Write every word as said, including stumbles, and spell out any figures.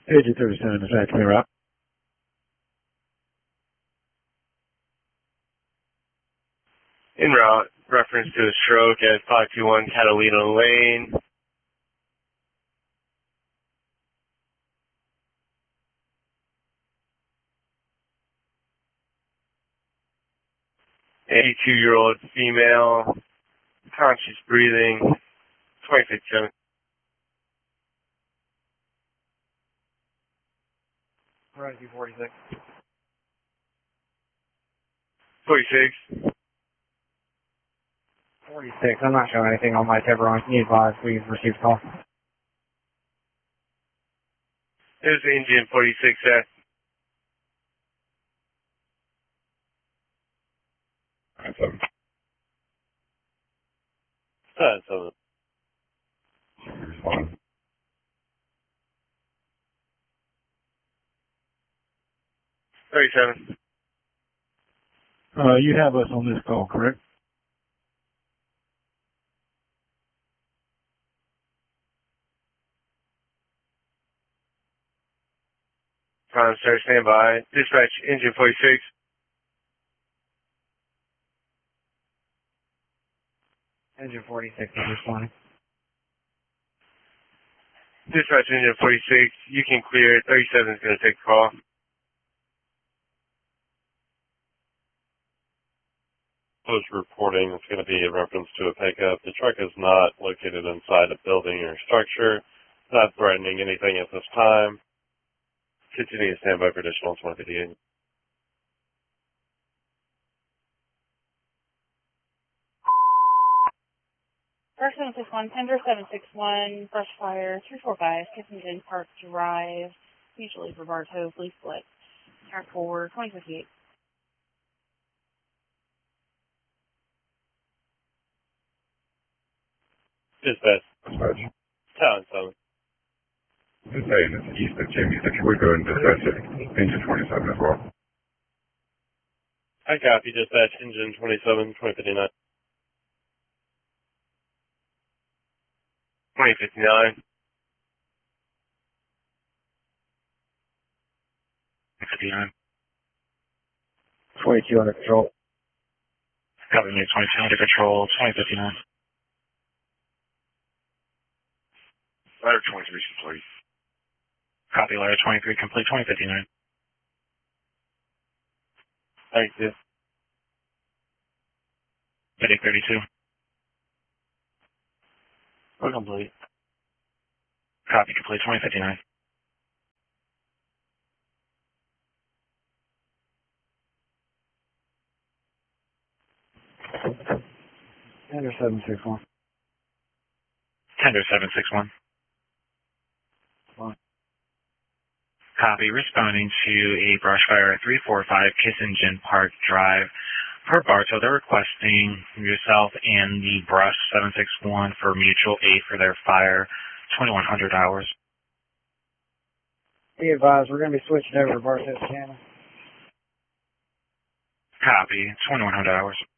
Agent thirty-seven is active en route. En route, reference to a stroke at five two one Catalina Lane. eighty-two-year-old female, conscious breathing, twenty fifty-seven. Rescue forty-six. forty-six. forty-six. I'm not showing anything on my Tiburon. Can you advise we've received a call? There's engine forty-six at. Alright, seven. Alright, seven. Respond. thirty-seven. Uh, you have us on this call, correct? Prime sir, stand by. Dispatch, engine forty-six. Engine forty-six is responding. Dispatch, engine forty-six. You can clear. thirty-seven is going to take the call. Post reporting is going to be in reference to a pickup. The truck is not located inside a building or structure, not threatening anything at this time. Continue to stand by for additional twenty fifty-eight. First seven six one, Tender seven six one, Brush Fire, three four five, Kissington Park Drive, usually Roberto, please split. Track forward, twenty fifty-eight. Dispatch. Dispatch. Town seven. This day, it's east of Jamie. If you would go and dispatch it, engine twenty-seven as well. I copy. Dispatch, engine twenty-seven, twenty fifty-nine. twenty fifty-nine. fifty-nine. twenty-two under control. Copy me, twenty-two under control, twenty fifty-nine. Ladder twenty-three complete. Copy, ladder twenty-three complete, twenty fifty-nine. Thank you. Medic thirty-two. We're complete. Copy, complete, twenty fifty-nine. Tender seven six one. Tender seven six one. One. Copy, responding to a brush fire at three four five Kissington Park Drive. Per Bartow, they're requesting yourself and the brush seven six one for mutual aid for their fire, twenty-one hundred hours. Be advised, we're going to be switching over to Bartow Channel. Copy, twenty-one hundred hours.